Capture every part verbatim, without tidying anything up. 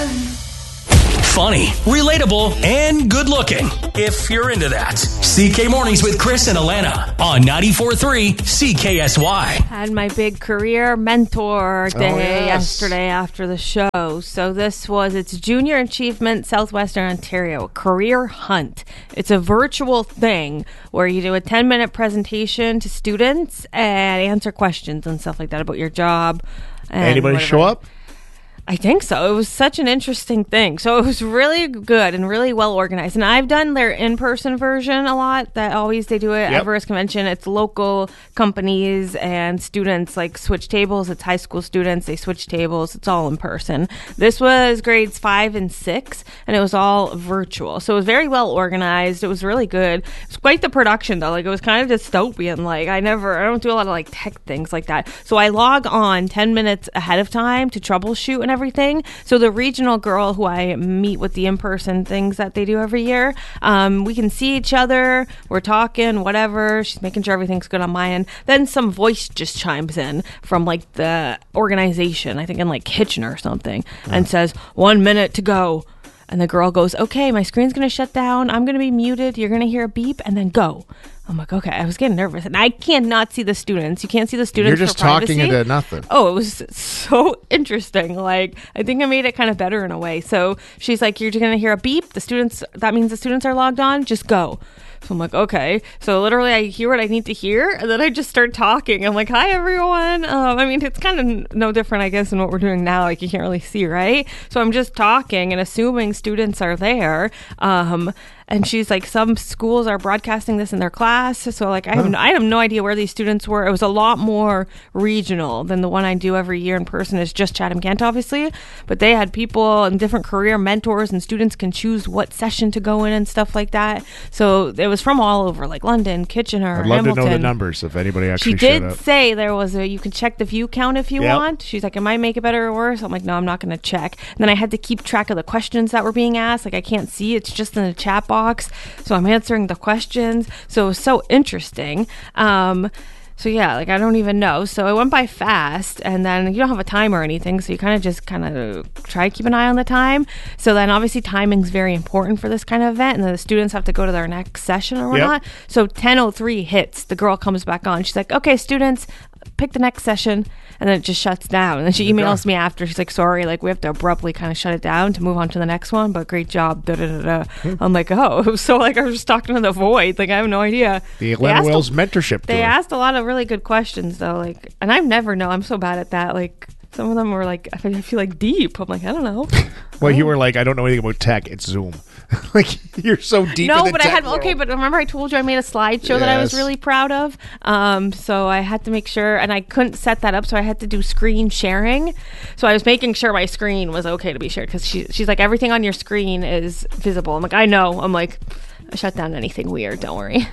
Funny, relatable, and good looking. If you're into that. C K Mornings with Chris and Alana on ninety-four point three C K S Y. Had my big career mentor day Oh, yes. yesterday after the show. So this was, it's Junior Achievement Southwestern Ontario Career Hunt. It's a virtual thing where you do a ten minute presentation to students and answer questions and stuff like that about your job. And Anybody whatever. show up? I think so. It was such an interesting thing. So it was really good and really well organized. And I've done their in-person version a lot. That always they do it at Yep. Everest Convention. It's local companies and students like switch tables. It's high school students. They switch tables. It's all in person. This was grades five and six, and it was all virtual. So it was very well organized. It was really good. It was quite the production though. Like it was kind of dystopian. Like I never, I don't do a lot of like tech things like that. So I log on ten minutes ahead of time to troubleshoot and everything. So the regional girl who I meet with the in-person things that they do every year, um, we can see each other. We're talking, whatever. She's making sure everything's good on my end. Then some voice just chimes in from like the organization, I think in like Kitchener or something, and says, one minute to go. And the girl goes, okay, my screen's going to shut down. I'm going to be muted. You're going to hear a beep and then go. I'm like, okay. I was getting nervous. And I cannot see the students. You can't see the students. You're just for privacy. talking into nothing. Oh, it was so interesting. Like, I think I made it kind of better in a way. So she's like, you're going to hear a beep. The students, that means the students are logged on. Just go. So I'm like, okay. So literally I hear what I need to hear, and then I just start talking. I'm like, hi, everyone. Um, I mean, it's kind of no different, I guess, than what we're doing now. Like, you can't really see, right? So I'm just talking and assuming students are there. Um, and she's like, some schools are broadcasting this in their class. So, like, I have, no, I have no idea where these students were. It was a lot more regional than the one I do every year in person. It's just Chatham-Kent, obviously. But they had people and different career mentors, and students can choose what session to go in and stuff like that. So it was from all over, like London, Kitchener, I'd love Hamilton. to know the numbers if anybody actually She did showed up. say there was a, you can check the view count if you Yep. want. She's like, it might make it better or worse. I'm like, no, I'm not going to check. And then I had to keep track of the questions that were being asked. Like, I can't see. It's just in the chat box. So I'm answering the questions. So it was so interesting. Um, So yeah, like I don't even know. So it went by fast, and then you don't have a timer or anything, so you kind of just kind of try to keep an eye on the time. So then obviously timing's very important for this kind of event, and then the students have to go to their next session or whatnot. Yep. So ten oh three hits, the girl comes back on. She's like, okay, students, pick the next session, and then it just shuts down. And then she emails me after. She's like, sorry, like we have to abruptly kind of shut it down to move on to the next one, but great job. Da, da, da, da. Hmm. I'm like, oh, so like I was just talking to the void. Like I have no idea. The Atlanta Wells a, mentorship. They tour. asked a lot of really good questions though. Like, and I never know. I'm so bad at that. Like some of them were like, I feel like deep. I'm like, I don't know. Well, oh. you were like, I don't know anything about tech. It's Zoom. Like you're so deep. No, in the but tech I had world. okay. But remember, I told you I made a slideshow yes. that I was really proud of. Um, so I had to make sure, and I couldn't set that up, so I had to do screen sharing. So I was making sure my screen was okay to be shared because she, she's like, everything on your screen is visible. I'm like, I know. I'm like, I shut down anything weird. Don't worry.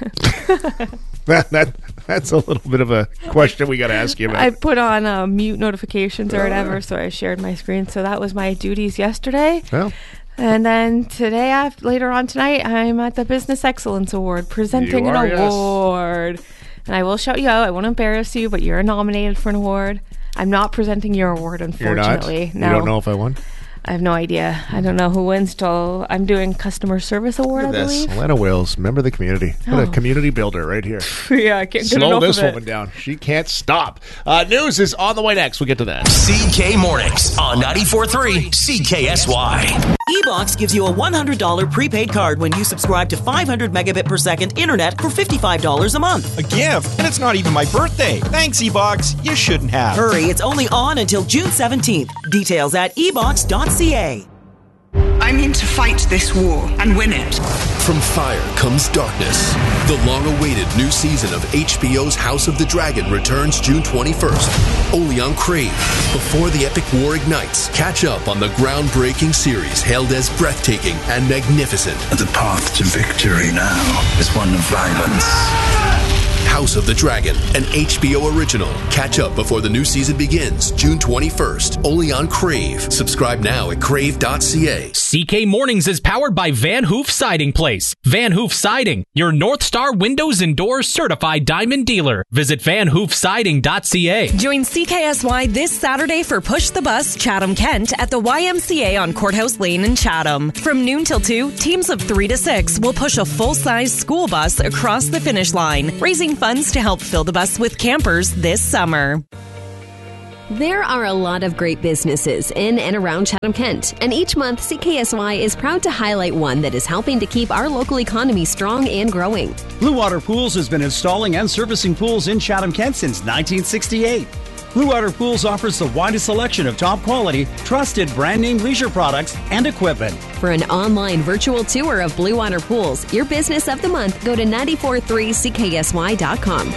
that that that's a little bit of a question we got to ask you about. I put on uh, mute notifications or whatever, so I shared my screen. So that was my duties yesterday. Well. And then today, after, later on tonight, I'm at the Business Excellence Award presenting you an are, yes. award. And I will shout you out. I won't embarrass you, but you're nominated for an award. I'm not presenting your award, unfortunately. You're not? No. You don't know if I won? I have no idea. I don't know who wins till I'm doing Customer Service Award, I this. believe. Atlanta Wills, member of the community. Oh. What a community builder right here. Yeah, I can't get Slow enough this of it. woman down. She can't stop. Uh, news is on the way next. We'll get to that. C K Mornings on ninety-four point three C K S Y. eBox gives you a one hundred dollars prepaid card when you subscribe to five hundred megabit per second internet for fifty-five dollars a month. A gift? And it's not even my birthday. Thanks, eBox. You shouldn't have. Hurry, it's only on until June seventeenth. Details at e box dot c a. I mean to fight this war and win it. From fire comes darkness. The long-awaited new season of H B O's House of the Dragon returns June twenty-first, only on Crave. Before the epic war ignites, catch up on the groundbreaking series hailed as breathtaking and magnificent. The path to victory now is one of violence House of the Dragon, an H B O original. Catch up before the new season begins June twenty-first, only on Crave. Subscribe now at crave dot c a. C K Mornings is powered by Van Hoof Siding Place. Van Hoof Siding, your North Star Windows and Doors certified diamond dealer. Visit van hoof siding dot c a. Join C K S Y this Saturday for Push the Bus Chatham-Kent at the Y M C A on Courthouse Lane in Chatham. From noon till two, teams of three to six will push a full-size school bus across the finish line, raising funds to help fill the bus with campers this summer. There are a lot of great businesses in and around Chatham-Kent, and each month C K S Y is proud to highlight one that is helping to keep our local economy strong and growing. Blue Water Pools has been installing and servicing pools in Chatham-Kent since nineteen sixty-eight. Blue Water Pools offers the widest selection of top quality, trusted brand name leisure products and equipment. For an online virtual tour of Blue Water Pools, your business of the month, go to nine four three c k s y dot com.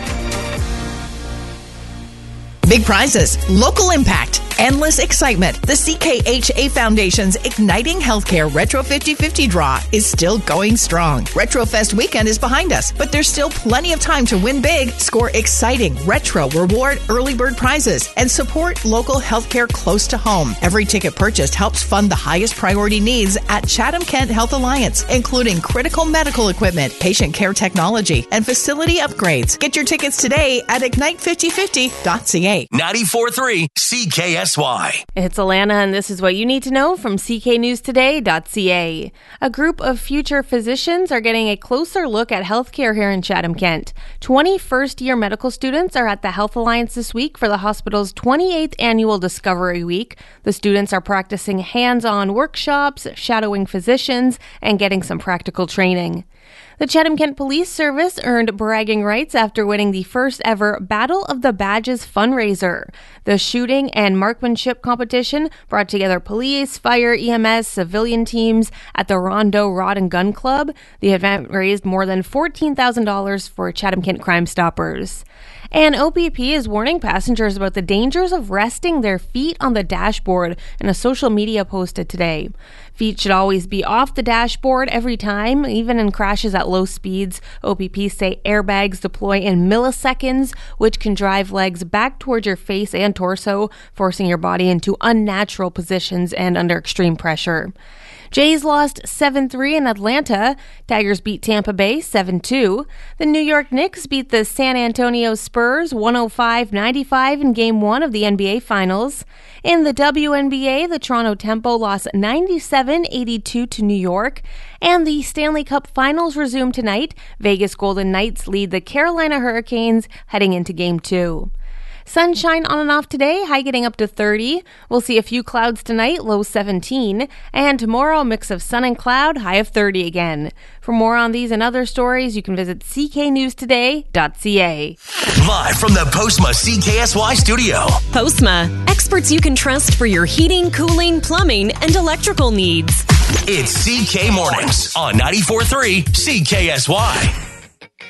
Big prizes, local impact, endless excitement. The C K H A Foundation's Igniting Healthcare Retro fifty fifty draw is still going strong. RetroFest weekend is behind us, but there's still plenty of time to win big, score exciting retro reward early bird prizes, and support local healthcare close to home. Every ticket purchased helps fund the highest priority needs at Chatham-Kent Health Alliance, including critical medical equipment, patient care technology, and facility upgrades. Get your tickets today at ignite fifty fifty dot c a. ninety-four point three C K S Y. It's Alana, and this is what you need to know from c k news today dot c a. A group of future physicians are getting a closer look at healthcare here in Chatham-Kent. twenty first-year medical students are at the Health Alliance this week for the hospital's twenty-eighth annual Discovery Week. The students are practicing hands-on workshops, shadowing physicians, and getting some practical training. The Chatham-Kent Police Service earned bragging rights after winning the first ever Battle of the Badges fundraiser. The shooting and marksmanship competition brought together police, fire, E M S, civilian teams at the Rondo Rod and Gun Club. The event raised more than fourteen thousand dollars for Chatham-Kent Crime Stoppers. And O P P is warning passengers about the dangers of resting their feet on the dashboard in a social media posted today. Feet should always be off the dashboard every time, even in crashes at low speeds. O P P say airbags deploy in milliseconds, which can drive legs back towards your face and torso, forcing your body into unnatural positions and under extreme pressure. Jays lost seven three in Atlanta. Tigers beat Tampa Bay seven two. The New York Knicks beat the San Antonio Spurs one oh five ninety-five in Game one of the N B A Finals. In the W N B A, the Toronto Tempo lost ninety-seven eighty-two to New York. And the Stanley Cup Finals resume tonight. Vegas Golden Knights lead the Carolina Hurricanes heading into Game two. Sunshine on and off today, high getting up to thirty. We'll see a few clouds tonight, low seventeen. And tomorrow, a mix of sun and cloud, high of thirty again. For more on these and other stories, you can visit c k news today dot c a. Live from the Postma C K S Y studio. Postma, experts you can trust for your heating, cooling, plumbing, and electrical needs. It's C K Mornings on ninety-four point three C K S Y.